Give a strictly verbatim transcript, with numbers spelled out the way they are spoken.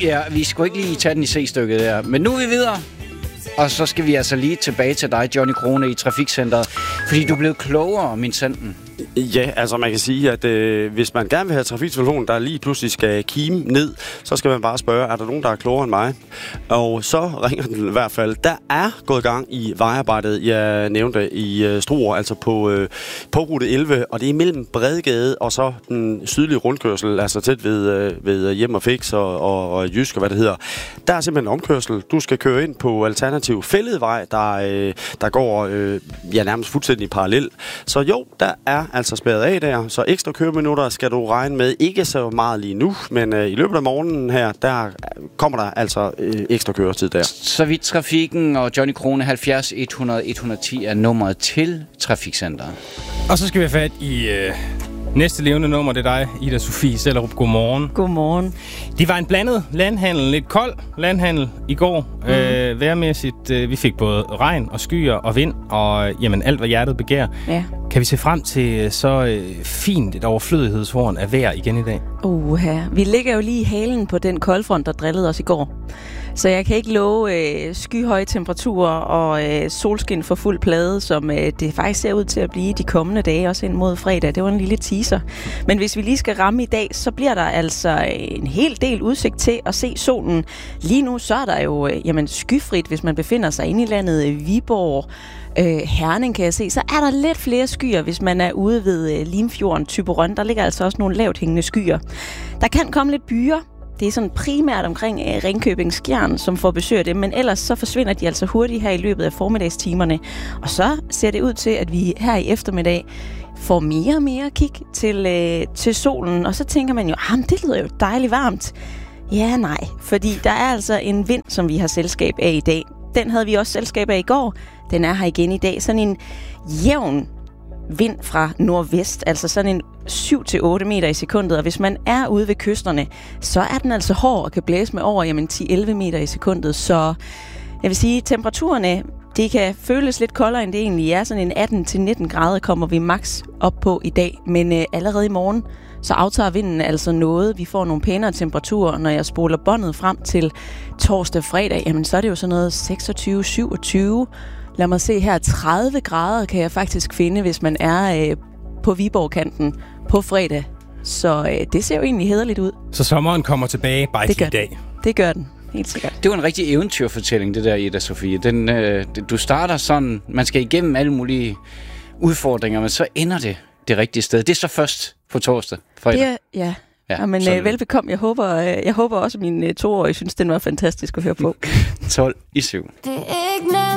Ja, vi skulle ikke lige tage den i C-stykket der. Men nu er vi videre. Og så skal vi altså lige tilbage til dig, Johnny Krone, i Trafikcenteret. Fordi du er blevet klogere, min sanden. Ja, altså man kan sige, at øh, hvis man gerne vil have trafiksituationen, der lige pludselig skal kime ned, så skal man bare spørge, er der nogen, der er klogere end mig? Og så ringer den i hvert fald. Der er gået gang i vejarbejdet, jeg nævnte i øh, Struer, altså på, øh, på rute elleve, og det er mellem Bredegade og så den sydlige rundkørsel, altså tæt ved, øh, ved Hjem og Fix og, og, og Jysk og hvad det hedder. Der er simpelthen en omkørsel. Du skal køre ind på alternativ fælledvej, der, øh, der går øh, ja, nærmest fuldstændig parallel. Så jo, der er altså spærret af der, så ekstra køreminutter skal du regne med. Ikke så meget lige nu, men øh, i løbet af morgenen her, der kommer der altså øh, ekstra køretid der. Så vidt trafikken og Johnny Krone halvfjerds et hundrede et hundrede og ti er nummeret til Trafikcenteret. Og så skal vi have fat i øh, næste levende nummer, det er dig, Ida Sofie Sellerup. Godmorgen. Godmorgen. Det var en blandet landhandel, lidt kold landhandel i går. Mm. Øh, vejrmæssigt, øh, vi fik både regn og skyer og vind, og jamen alt, hvad hjertet begær. Ja. Kan vi se frem til så øh, fint et overflødighedshorn af vejr igen i dag? Uha. Vi ligger jo lige i halen på den koldfront, der drillede os i går. Så jeg kan ikke love øh, skyhøje temperaturer og øh, solskin for fuld plade, som øh, det faktisk ser ud til at blive de kommende dage, også ind mod fredag. Det var en lille teaser. Men hvis vi lige skal ramme i dag, så bliver der altså en hel del udsigt til at se solen. Lige nu så er der jo øh, jamen, skyfrit, hvis man befinder sig inde i landet Viborg. Øh, Herning kan jeg se, så er der lidt flere skyer, hvis man er ude ved øh, Limfjorden, Thyborøn. Der ligger altså også nogle lavt hængende skyer. Der kan komme lidt byer. Det er sådan primært omkring øh, Ringkøbing Skjern, som får besøg af dem, men ellers så forsvinder de altså hurtigt her i løbet af formiddagstimerne. Og så ser det ud til, at vi her i eftermiddag får mere og mere kig til, øh, til solen, og så tænker man jo, ah, det lyder jo dejligt varmt. Ja, nej, fordi der er altså en vind, som vi har selskab af i dag. Den havde vi også selskab af i går. Den er her igen i dag. Sådan en jævn vind fra nordvest, altså sådan en syv til otte meter i sekundet, og hvis man er ude ved kysterne, så er den altså hård og kan blæse med over jamen, ti til elleve meter i sekundet, så jeg vil sige, temperaturerne, det kan føles lidt koldere, end det egentlig er. Sådan en atten til nitten grader kommer vi max op på i dag, men øh, allerede i morgen, så aftager vinden altså noget. Vi får nogle pænere temperaturer, når jeg spoler båndet frem til torsdag fredag, jamen så er det jo sådan noget seksogtyve syvogtyve. Lad mig se her, tredive grader kan jeg faktisk finde, hvis man er øh, på Viborg-kanten på fredag. Så øh, det ser jo egentlig hæderligt ud. Så sommeren kommer tilbage, bare ikke i dag. Det gør den, helt sikkert. Det var en rigtig eventyrfortælling, det der, Ida Sofie. Den, øh, du starter sådan, man skal igennem alle mulige udfordringer, men så ender det det rigtige sted. Det er så først på torsdag, fredag. Det er, ja. Ja, ja, men øh, velbekomme. Jeg håber, øh, jeg håber også, at mine øh, toårige synes, den var fantastisk at høre på. tolv i syv.